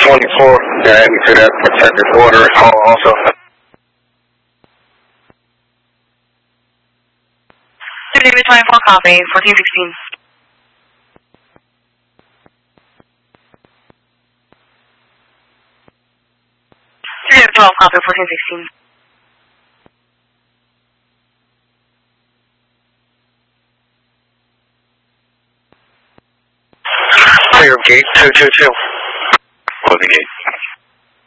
24, yeah, into that protected water hall also. David 24, copy, 1416. David 12, copy, 1416. Clear gate 222. Closing gate.